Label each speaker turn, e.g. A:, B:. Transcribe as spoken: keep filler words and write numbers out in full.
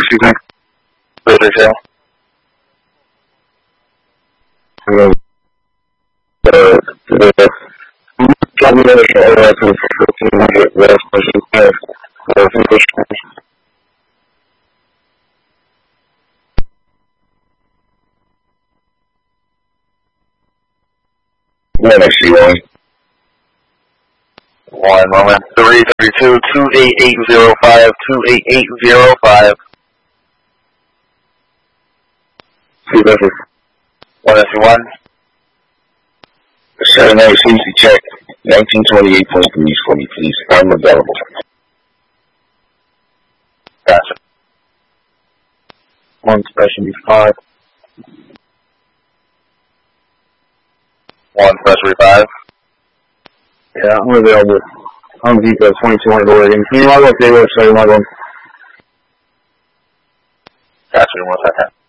A: excuse me?
B: Builder Hill.
A: Hello. Uh, the combination of that for fifteen hundred less person have uh, English. One actually one.
B: One moment. Three three two two eight eight zero five two eight eight zero five.
A: Two letters.
B: One S one.
A: Seven eight C C check. Nineteen twenty eight point three for me, please. I'm available.
B: Gotcha.
A: One specialty five.
B: One specialty five.
A: Yeah, I'm available. Home Depot, twenty-two hundred Oregon. Can you log up their website and log on?
B: Gotcha. One second.